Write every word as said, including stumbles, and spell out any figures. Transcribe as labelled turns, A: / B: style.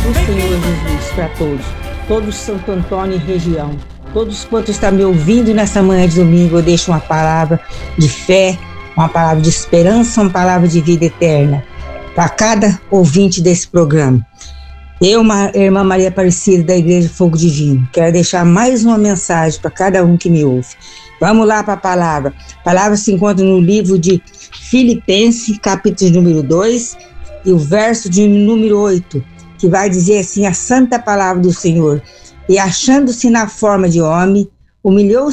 A: do Senhor Jesus para todos, todos Santo Antônio e região, todos quantos estão me ouvindo nessa manhã de domingo. Eu deixo uma palavra de fé, uma palavra de esperança, uma palavra de vida eterna para cada ouvinte desse programa. Eu, irmã Maria Aparecida da Igreja Fogo Divino, quero deixar mais uma mensagem para cada um que me ouve. Vamos lá para a palavra. A palavra se encontra no livro de Filipenses, capítulo número dois, e o verso de número oito, que vai dizer assim: a santa palavra do Senhor. E achando-se na forma de homem, humilhou